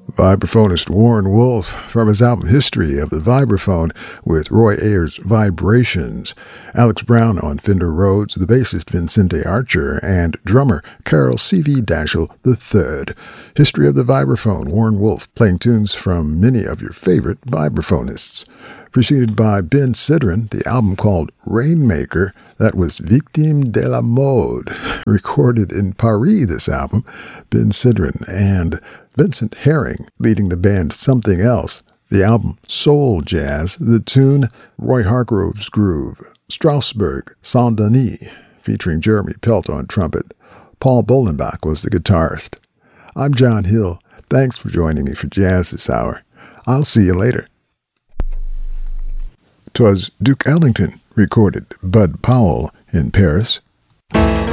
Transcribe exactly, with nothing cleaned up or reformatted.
Vibraphonist Warren Wolf from his album History of the Vibraphone with Roy Ayers' Vibrations, Alex Brown on Fender Rhodes, the bassist Vincente Archer, and drummer Carol C V Daschel the third. History of the Vibraphone, Warren Wolf playing tunes from many of your favorite vibraphonists. Preceded by Ben Sidran, the album called Rainmaker, that was Victime de la Mode, recorded in Paris, this album, Ben Sidran and Vincent Herring leading the band Something Else, the album Soul Jazz, the tune Roy Hargrove's Groove, Strasbourg, Saint-Denis, featuring Jeremy Pelt on trumpet. Paul Bolenbach was the guitarist. I'm John Hill. Thanks for joining me for Jazz this hour. I'll see you later. 'Twas Duke Ellington recorded Bud Powell in Paris.